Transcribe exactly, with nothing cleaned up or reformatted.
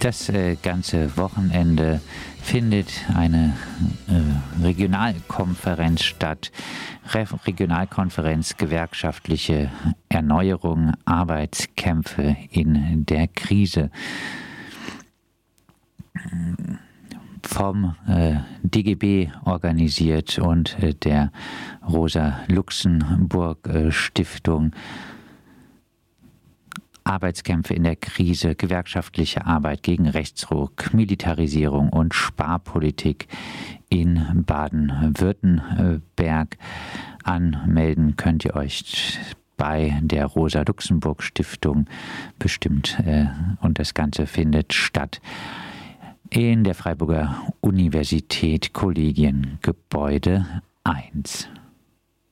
Das äh, ganze Wochenende findet eine äh, Regionalkonferenz statt. Re- Regionalkonferenz, gewerkschaftliche Erneuerung, Arbeitskämpfe in der Krise. Vom äh, D G B organisiert und äh, der Rosa-Luxemburg-Stiftung. Arbeitskämpfe in der Krise, gewerkschaftliche Arbeit gegen Rechtsruck, Militarisierung und Sparpolitik in Baden-Württemberg. Anmelden könnt ihr euch bei der Rosa-Luxemburg-Stiftung bestimmt äh, und das Ganze findet statt in der Freiburger Universität, Kollegiengebäude eins.